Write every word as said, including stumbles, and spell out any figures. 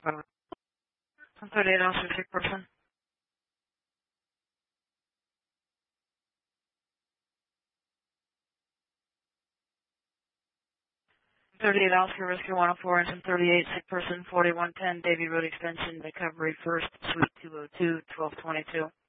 Uh, thirty-eight officer, sick person. thirty-eight officer, rescue one oh four, engine thirty-eight, sick person, forty-one ten, Davy Road Extension, recovery first, suite two oh two, twelve twenty-two.